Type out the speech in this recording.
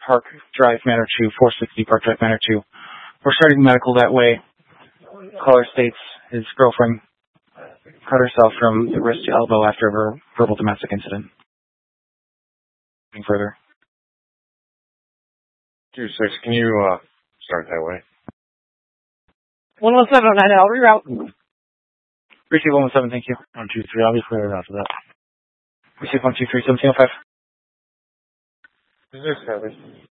Park Drive, Manor 2, 460 Park Drive, Manor 2. We're starting medical that way. Caller states his girlfriend cut herself from the wrist to elbow after a verbal domestic incident. Anything further? 2-6, can you start that way? 117 on 9, I'll reroute. Receive 117, thank you. 123, I'll be clear after that. Receive 123, 1705. Is there 7?